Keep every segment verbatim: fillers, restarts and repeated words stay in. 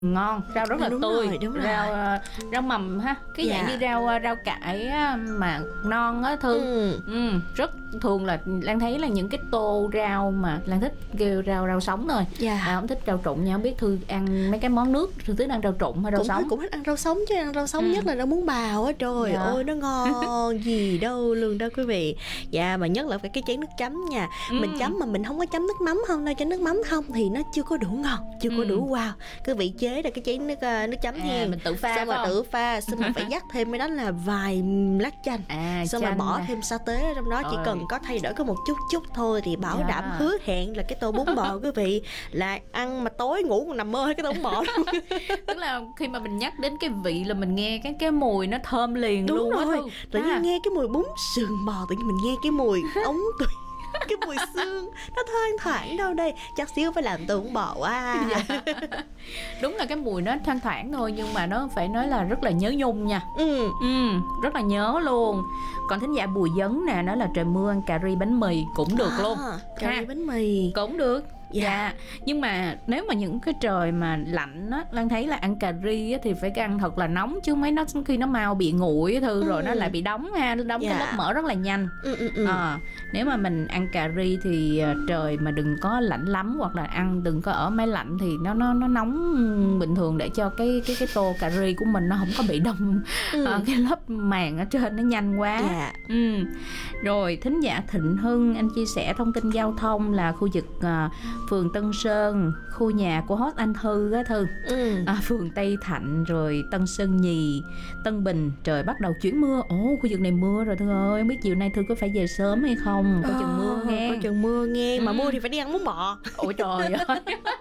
Ngon, rau rất là Đúng tươi, rồi, đúng rồi. rau ờ, rau mầm ha, cái dạng Dạ. như rau ờ, rau cải á, mà non á Thư. Ừ. Ừ, rất thường là Lan thấy là những cái tô rau mà Lan thích kêu rau rau sống thôi. Dạ. À, không thích rau trụng nha, không biết Thư ăn mấy cái món nước, Thư thích ăn rau trụng hay rau cũng sống? thích, cũng thích ăn rau sống chứ, ăn rau sống Ừ. nhất là rau muống bào á, trời Dạ. ơi nó ngon gì đâu luôn đó quý vị. Dạ, mà nhất là phải cái chén nước chấm nha. Ừ. Mình chấm mà mình không có chấm nước mắm không đâu, chấm nước mắm không thì nó chưa có đủ ngon, chưa có Ừ. đủ wow. Quý vị chế ra cái chén nước ờ, nước chấm À, nha, mình tự pha xong phải rồi không? tự pha, xong rồi phải dắt thêm cái đó là vài lát chanh. À, Xong rồi chanh bỏ nè. thêm sa tế ở trong đó, chỉ Ôi. cần có thay đổi có một chút chút thôi thì bảo Dạ. đảm hứa hẹn là cái tô bún bò quý vị là ăn mà tối ngủ còn nằm mơ cái tô bún bò luôn. Tức là khi mà mình nhắc đến cái vị là mình nghe cái cái mùi nó thơm liền Đúng luôn á rồi, Thư. tự nhiên À. nghe cái mùi bún sườn bò, tự nhiên mình nghe cái mùi ống tùy cái mùi xương nó thoang thoảng đâu đây, chắc xíu phải làm tô bún bò quá. Dạ. Đúng là cái mùi nó thoang thoảng thôi, nhưng mà nó phải nói là rất là nhớ nhung nha. Ừ. Ừ, rất là nhớ luôn. Còn thính giả Bùi Dấn nè, nói là trời mưa ăn cà ri bánh mì cũng được luôn. À, cà Ha. ri bánh mì. Cũng được. Dạ. Dạ. Nhưng mà nếu mà những cái trời mà lạnh á, Lan thấy là ăn cà ri á, thì phải ăn thật là nóng, chứ mấy nó khi nó mau bị nguội á Thư, rồi Ừ. nó lại bị đóng ha, nó đóng Dạ. cái lớp mỡ rất là nhanh. Ừ, ừ, ừ. À, nếu mà mình ăn cà ri thì à, trời mà đừng có lạnh lắm, hoặc là ăn đừng có ở máy lạnh thì nó nó nó nóng bình thường, để cho cái cái cái tô cà ri của mình nó không có bị đông Ừ. à, cái lớp màng ở trên nó nhanh quá. Dạ. Ừ. Rồi thính giả Thịnh Hưng, anh chia sẻ thông tin giao thông là khu vực à, phường Tân Sơn, khu nhà của host anh Thư á Thư. Ừ. À, phường Tây Thạnh, rồi Tân Sơn Nhì, Tân Bình, trời bắt đầu chuyển mưa. Ồ, khu vực này mưa rồi Thư ơi, không biết chiều nay Thư có phải về sớm hay không, có chừng mưa nghe. Có chừng mưa nghe, mà Ừ. mưa thì phải đi ăn bún bò. Ôi trời ơi.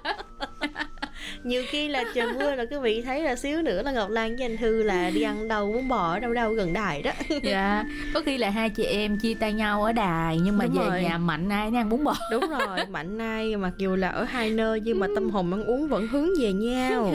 Nhiều khi là trời mưa là quý vị thấy là xíu nữa là Ngọc Lan với anh Thư là đi ăn đâu bún bò ở đâu đâu gần đài đó. Dạ, có khi là hai chị em chia tay nhau ở đài, nhưng mà Đúng về rồi. nhà Mạnh ai nó ăn bún bò. Đúng rồi, Mạnh Nay mặc dù là ở hai nơi nhưng mà tâm hồn ăn uống vẫn hướng về nhau.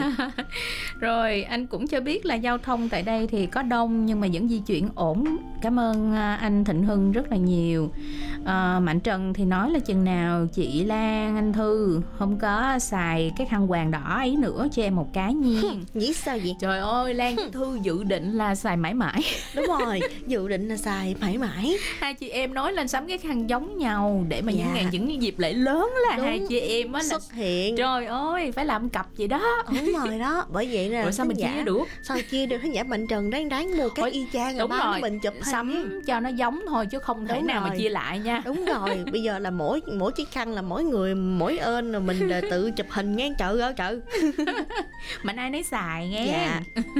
Rồi anh cũng cho biết là giao thông tại đây thì có đông nhưng mà vẫn di chuyển ổn. Cảm ơn à, anh Thịnh Hưng rất là nhiều. à, Mạnh Trần thì nói là chừng nào chị Lan, anh Thư không có xài cái khăn quàng đỏ ấy nữa cho em một cái nha. Nghĩ sao vậy? Trời ơi, Lan với Thư dự định là xài mãi mãi. Đúng rồi, dự định là xài mãi mãi. Hai chị em nói lên sắm cái khăn giống nhau để mà Dạ. những ngày những dịp lễ lớn là Đúng. hai chị em á là Xuất hiện. trời ơi phải làm cặp vậy đó. Đúng rồi đó, bởi vậy nè. Rồi sao mình khán giả- chia được? Sao chia được? Khán giả Mạnh Trần đáng đáng mua cái Ôi, y chang rồi đúng bao rồi, mình chụp hình. sắm cho nó giống thôi chứ không thể Đúng nào mà rồi. chia lại nha. Đúng rồi, bây giờ là mỗi mỗi chiếc khăn là mỗi người mỗi ơn, rồi mình là tự chụp hình ngang chợ ở chợ. Mạnh ai nấy xài nghe. Dạ.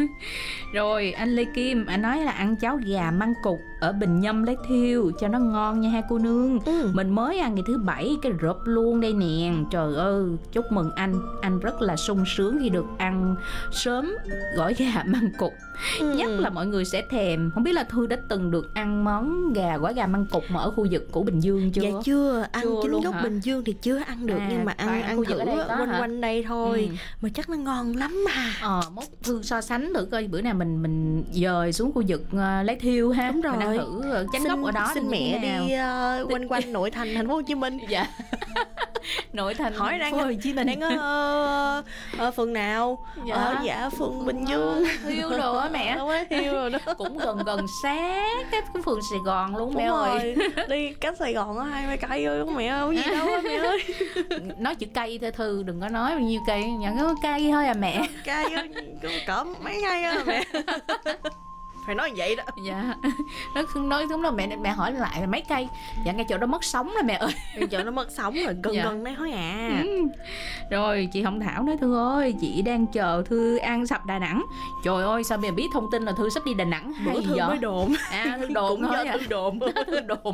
Rồi anh Lê Kim, anh nói là ăn cháo gà măng cục ở Bình Nhâm lấy thiêu cho nó ngon nha hai cô nương. Ừ. Mình mới ăn ngày thứ bảy cái rộp luôn đây nè. Trời ơi, chúc mừng anh. Anh rất là sung sướng khi được ăn sớm gỏi gà măng cục. Ừ. Nhất là mọi người sẽ thèm. Không biết là Thư đã từng được ăn món gà gỏi gà măng cục mà ở khu vực của Bình Dương chưa? Dạ chưa, ăn Chưa chính luôn gốc hả? Bình Dương thì chưa ăn được, À, nhưng mà ăn toàn ăn khu thử vực ở đây có quanh hả? quanh đây thôi. Ừ. Mà chắc nó ngon lắm mà. Ờ, mốt Thư so sánh thử coi bữa nào mình mình dời xuống khu vực uh, lấy thiêu ha. Đúng rồi. Mình ăn thử uh, chánh gốc ở đó xin thì như mẹ thế nào. đi uh, quanh quanh nội thành thành phố Hồ Chí Minh. Dạ. Nội thành Hỏi đang Thành phố Hồ Chí Minh. đang ở, ở, ở phường nào? Dạ. Ở dạ phường Bình Dương. Thiêu đồ á mẹ. Đâu có thiêu rồi đó. Cũng gần gần sát cái cái phường Sài Gòn luôn Đúng mẹ rồi, ơi. đi cách Sài Gòn có hai mươi cây thôi mẹ ơi, có gì đâu á mẹ ơi. Nói chữ cây thôi Thư, đừng có nói bao nhiêu cây, nhận có cây thôi à mẹ. Cây ơi, cỡ mấy cây á mẹ. Phải nói vậy đó. Dạ. Nó nói đúng là mẹ mẹ hỏi lại là mấy cây. Dạ ngay chỗ đó mất sóng rồi mẹ ơi. Chỗ nó mất sóng rồi, gần Dạ. gần đây thôi à. Ừ. Rồi chị Hồng Thảo nói Thư ơi, chị đang chờ Thư ăn sập Đà Nẵng. Trời ơi sao mẹ biết thông tin là Thư sắp đi Đà Nẵng hay Bữa Thư vậy? mới đồn. À Thư đồn Cũng thôi do à. Thư đồn. Thư đồn.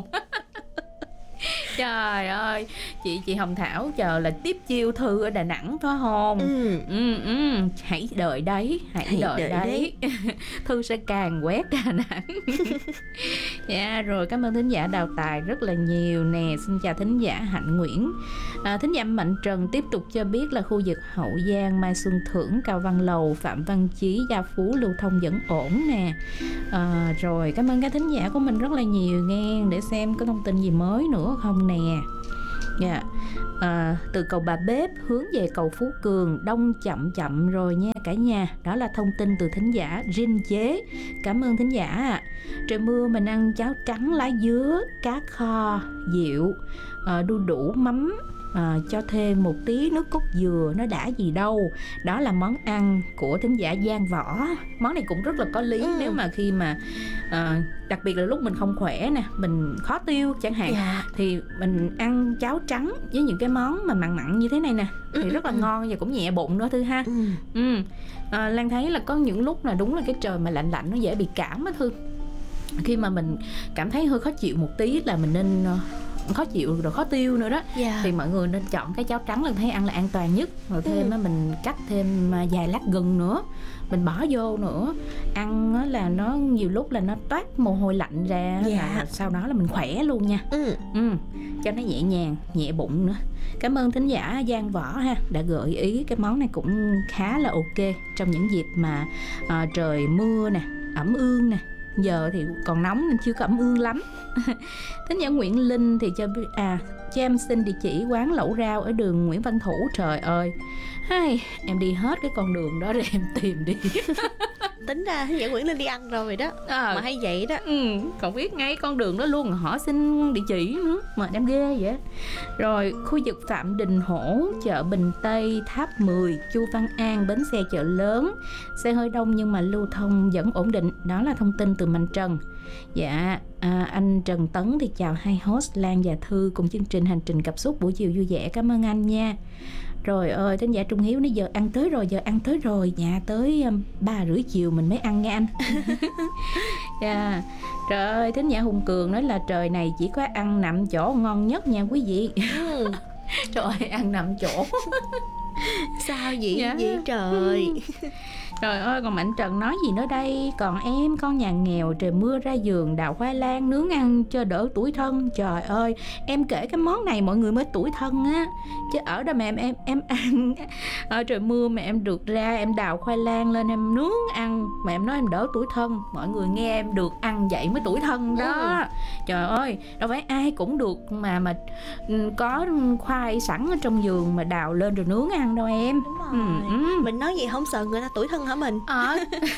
Trời ơi, chị chị Hồng Thảo chờ là tiếp chiêu Thư ở Đà Nẵng phải không? Ừ. Ừ, ừ, hãy đợi đấy, hãy, Hãy đợi, đợi đấy. Thư sẽ càng quét Đà Nẵng. Dạ, rồi cảm ơn thính giả Đào Tài rất là nhiều nè. Xin chào thính giả Hạnh Nguyễn. à, Thính giả Mạnh Trần tiếp tục cho biết là khu vực Hậu Giang, Mai Xuân Thưởng, Cao Văn Lầu, Phạm Văn Chí, Gia Phú lưu thông vẫn ổn nè. à, Rồi cảm ơn các thính giả của mình rất là nhiều nghe. Để xem có thông tin gì mới nữa không nè. Dạ. à, từ cầu Bà Bếp hướng về cầu Phú Cường, đông chậm chậm rồi nha cả nhà. Đó là thông tin từ thính giả Rin Chế. Cảm ơn thính giả ạ. Trời mưa mình ăn cháo trắng lá dứa, cá kho, rượu, à, đu đủ mắm, à, cho thêm một tí nước cốt dừa, nó đã gì đâu. Đó là món ăn của thính giả Giang Võ. Món này cũng rất là có lý. ừ. Nếu mà khi mà à, đặc biệt là lúc mình không khỏe nè, mình khó tiêu chẳng hạn, Dạ. thì mình ăn cháo trắng với những cái món mà mặn mặn như thế này nè thì Ừ, rất là ừ, ngon và cũng nhẹ bụng nữa Thư ha. Ừ. ừ. à, Lan thấy là có những lúc là đúng là cái trời mà lạnh lạnh nó dễ bị cảm á Thư. Khi mà mình cảm thấy hơi khó chịu một tí là mình nên uh, khó chịu rồi khó tiêu nữa đó, Dạ. thì mọi người nên chọn cái cháo trắng là thấy ăn là an toàn nhất. Rồi thêm Ừ. á mình cắt thêm uh, vài lát gừng nữa, mình bỏ vô nữa, ăn á là nó nhiều lúc là nó toát mồ hôi lạnh ra. Dạ. Là sau đó là mình khỏe luôn nha. Ừ. Ừ, cho nó nhẹ nhàng, nhẹ bụng nữa. Cảm ơn thính giả Giang Võ ha, đã gợi ý cái món này cũng khá là ok trong những dịp mà à, trời mưa nè, ẩm ương nè. Giờ thì còn nóng nên chưa có ẩm ương lắm. Thính giả Nguyễn Linh thì cho biết à, cho em xin địa chỉ quán lẩu rau ở đường Nguyễn Văn Thủ. Trời ơi, hay, em đi hết cái con đường đó để em tìm đi. Tính ra thính giả Nguyễn Linh đi ăn rồi đó, À, mà hay vậy đó. ừ, còn biết ngay con đường đó luôn, họ xin địa chỉ nữa mà em ghê vậy. Rồi khu vực Phạm Đình Hổ, chợ Bình Tây, Tháp mười, Chu Văn An, bến xe chợ lớn, xe hơi đông nhưng mà lưu thông vẫn ổn định. Đó là thông tin từ Mạnh Trần. Dạ, à, anh Trần Tấn thì chào hai host Lan và Thư cùng chương trình Hành trình cảm xúc buổi chiều vui vẻ. Cảm ơn anh nha. Rồi ơi, thính giả Trung Hiếu nói giờ ăn tới rồi, giờ ăn tới rồi. Dạ, tới um, ba rưỡi chiều mình mới ăn nha anh. Dạ. Trời ơi, thính giả Hùng Cường nói là trời này chỉ có ăn nằm chỗ ngon nhất nha quý vị. Ừ. Trời ơi, ăn nằm chỗ. Sao vậy? Dạ. Vậy trời. Trời ơi, còn Mạnh Trần nói gì nữa đây? Còn em, con nhà nghèo, trời mưa ra giường đào khoai lang nướng ăn cho đỡ tủi thân. Trời ơi, em kể cái món này mọi người mới tủi thân á. Chứ ở đó mà em em em ăn ở trời mưa mà em được ra em đào khoai lang lên em nướng ăn mà em nói em đỡ tủi thân. Mọi người nghe em được ăn vậy mới tủi thân đó. Ừ. Trời ơi, đâu phải ai cũng được mà mà ừ, có khoai sẵn ở trong giường mà đào lên rồi nướng ăn đâu em. Đúng rồi. Ừ, ừ. Mình nói vậy không sợ người ta tủi thân hả mình? Ờ.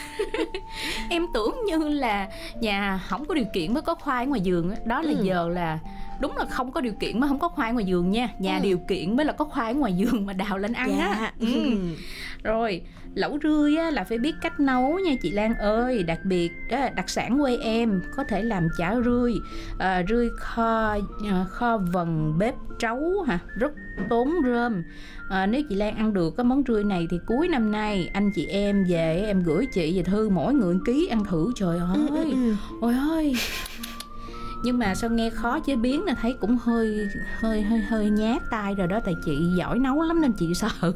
Em tưởng như là nhà không có điều kiện mới có khoai ngoài giường á. Đó là Ừ. giờ là đúng là không có điều kiện mới không có khoai ngoài giường nha. Nhà Ừ. điều kiện mới là có khoai ngoài giường mà đào lên ăn á. Dạ. Ừ. Rồi lẩu rươi á, là phải biết cách nấu nha chị Lan ơi. Đặc biệt đó là đặc sản quê em có thể làm chả rươi, à, rươi kho, à, kho vần bếp trấu hả, rất tốn rơm. À, nếu chị Lan ăn được cái món rươi này thì cuối năm nay anh chị em về em gửi chị và Thư mỗi người một ký ăn thử. Trời ơi, Ừ, ừ, ừ. ôi ơi. Nhưng mà sao nghe khó chế biến là thấy cũng hơi hơi hơi hơi nhát tay rồi đó, tại chị giỏi nấu lắm nên chị sợ.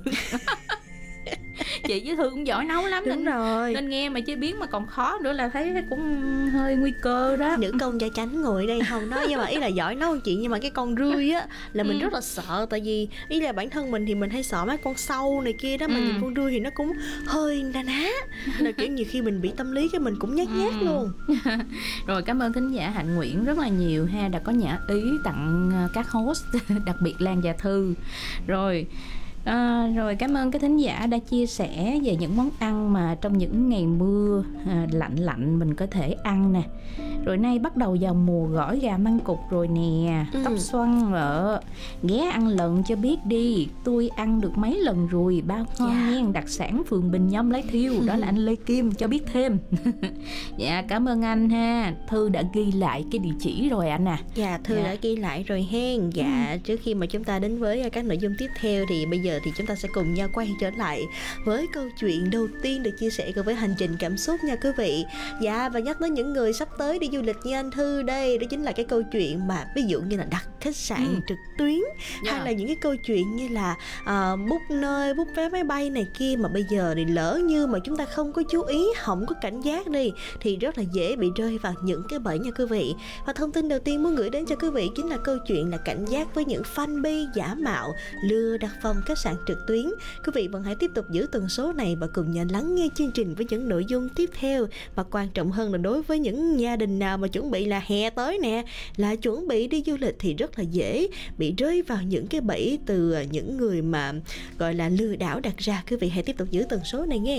Chị với Thư cũng giỏi nấu lắm Đúng nên rồi. nên nghe mà chế biến mà còn khó nữa là thấy cũng hơi nguy cơ đó. Nữ công gia chánh ngồi đây không nói, nhưng mà ý là giỏi nấu chị, nhưng mà cái con rươi á là mình Ừ. rất là sợ, tại vì ý là bản thân mình thì mình hay sợ mấy con sâu này kia đó, mà Ừ. nhìn con rươi thì nó cũng hơi na ná, là kiểu nhiều khi mình bị tâm lý cái mình cũng nhát nhát Ừ. luôn. Rồi cảm ơn thính giả Hạnh Nguyễn rất là nhiều ha, đã có nhã ý tặng à, các host đặc biệt Lan và Thư. Rồi À, rồi cảm ơn cái thính giả đã chia sẻ về những món ăn mà trong những ngày mưa à, lạnh lạnh mình có thể ăn nè. Rồi nay bắt đầu vào mùa gỏi gà măng cục rồi nè. Ừ. Tóc xoăn vợ ghé ăn lần cho biết đi, tôi ăn được mấy lần rồi, bao ngon Dạ. nha. Đặc sản phường Bình Nhâm Lái Thiêu, đó là anh Lê Kim cho biết thêm. Dạ cảm ơn anh ha. Thư đã ghi lại cái địa chỉ rồi anh à. Dạ, Thư Dạ. đã ghi lại rồi hen. Dạ, trước khi mà chúng ta đến với các nội dung tiếp theo thì bây giờ thì chúng ta sẽ cùng nhau quay trở lại với câu chuyện đầu tiên được chia sẻ cùng với hành trình cảm xúc nha quý vị. Dạ, và nhắc đến những người sắp tới đi du lịch như anh Thư đây, đó chính là cái câu chuyện mà ví dụ như là đặt khách sạn Ừ. trực tuyến, Dạ. hay là những cái câu chuyện như là uh, book nơi, book vé máy bay này kia, mà bây giờ thì lỡ như mà chúng ta không có chú ý, không có cảnh giác đi thì rất là dễ bị rơi vào những cái bẫy nha quý vị. Và thông tin đầu tiên muốn gửi đến cho quý vị chính là câu chuyện là cảnh giác với những fanpage giả mạo lừa đặt phòng khách sạn trực tuyến. Quý vị vẫn hãy tiếp tục giữ tần số này và cùng nhau lắng nghe chương trình với những nội dung tiếp theo. Và quan trọng hơn là đối với những gia đình mình nào mà chuẩn bị là hè tới nè, là chuẩn bị đi du lịch thì rất là dễ bị rơi vào những cái bẫy từ những người mà gọi là lừa đảo đặt ra. Quý vị hãy tiếp tục giữ tần số này nghe.